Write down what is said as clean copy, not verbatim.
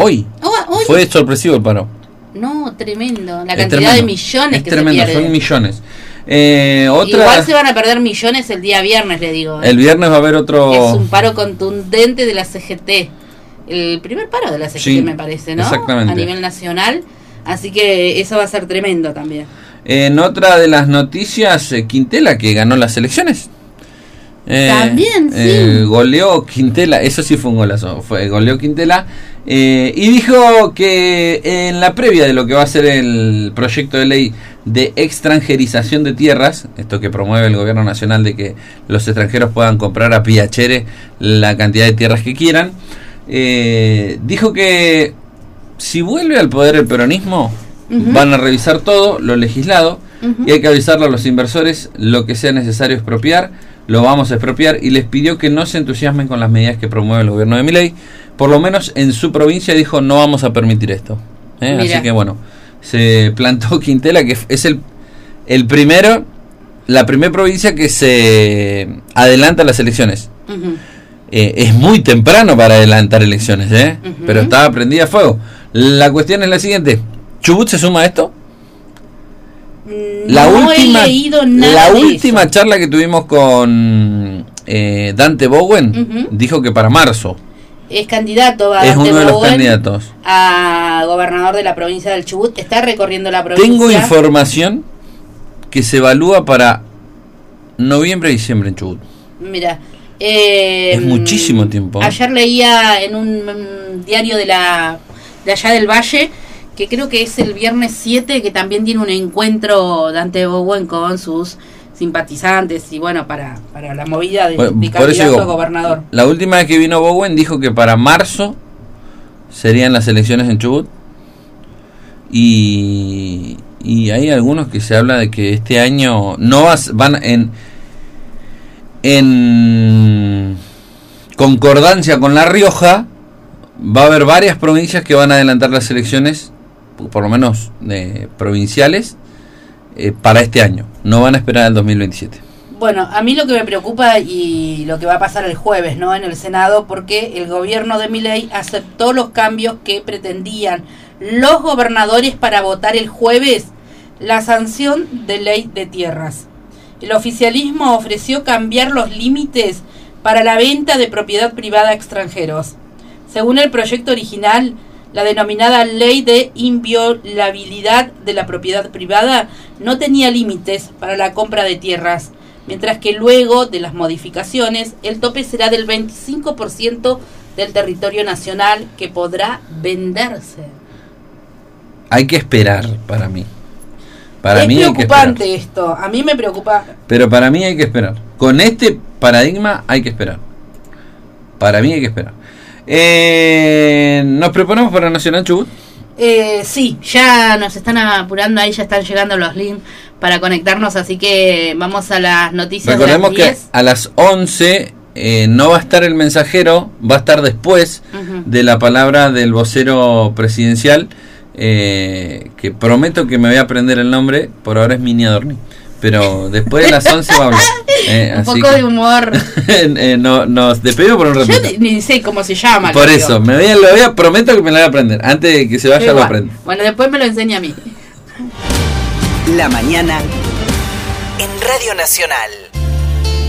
Hoy. Hoy. Fue sorpresivo el paro. No, tremendo. La cantidad de millones que se pierden. Son millones. Igual se van a perder millones el día viernes, le digo. El viernes va a haber otro... Es un paro contundente de la CGT. El primer paro de la CGT, sí, me parece, ¿no? Exactamente. A nivel nacional. Así que eso va a ser tremendo también. En otra de las noticias, Quintela, que ganó las elecciones. También, sí. Goleó Quintela, eso sí fue un golazo. Goleó Quintela. Y dijo que en la previa de lo que va a ser el proyecto de ley de extranjerización de tierras, esto que promueve el gobierno nacional de que los extranjeros puedan comprar a piacere la cantidad de tierras que quieran, dijo que si vuelve al poder el peronismo, van a revisar todo lo legislado y hay que avisarle a los inversores lo que sea necesario expropiar, lo vamos a expropiar, y les pidió que no se entusiasmen con las medidas que promueve el gobierno de Milei. Por lo menos en su provincia dijo no vamos a permitir esto. Así que bueno, se plantó Quintela, que es el primero, la primera provincia que se adelanta las elecciones. Es muy temprano para adelantar elecciones, pero está prendida a fuego. La cuestión es la siguiente: ¿Chubut se suma a esto? La última charla que tuvimos con Dante Bowen dijo que para marzo. Es candidato, es uno de los candidatos a gobernador de la provincia del Chubut. Está recorriendo la provincia. Tengo información que se evalúa para noviembre y diciembre en Chubut. Mira, es muchísimo tiempo. Ayer leía en un diario de allá del Valle, que creo que es el viernes 7, que también tiene un encuentro Dante Bowen con sus simpatizantes y bueno, para la movida de candidato a gobernador. La última vez que vino Bowen dijo que para marzo serían las elecciones en Chubut, y hay algunos que se habla de que este año no van en concordancia con La Rioja. Va a haber varias provincias que van a adelantar las elecciones, por lo menos provinciales, para este año. No van a esperar al 2027. Bueno, a mí lo que me preocupa y lo que va a pasar el jueves, ¿no?, en el Senado, porque el gobierno de Milei aceptó los cambios que pretendían los gobernadores para votar el jueves la sanción de ley de tierras. El oficialismo ofreció cambiar los límites para la venta de propiedad privada a extranjeros. Según el proyecto original, la denominada Ley de Inviolabilidad de la Propiedad Privada no tenía límites para la compra de tierras, mientras que luego de las modificaciones el tope será del 25% del territorio nacional que podrá venderse. Hay que esperar, para mí. Es preocupante esto, a mí me preocupa. Pero para mí hay que esperar. Con este paradigma hay que esperar. Para mí hay que esperar. ¿Nos preparamos para Nacional Chubut? Sí, ya nos están apurando, ahí ya están llegando los links para conectarnos, así que vamos a las noticias. Recordemos de las 10. Que a las 11 no va a estar el mensajero, va a estar después de la palabra del vocero presidencial, que prometo que me voy a aprender el nombre, por ahora es Mini Adorni, pero después de las 11 va a hablar. Un poco de humor. Nos despedimos por un ratito. Yo ni sé cómo se llama. Por eso, prometo que me lo voy a aprender. Antes de que se vaya lo aprendo. Bueno, después me lo enseña a mí. La mañana en Radio Nacional.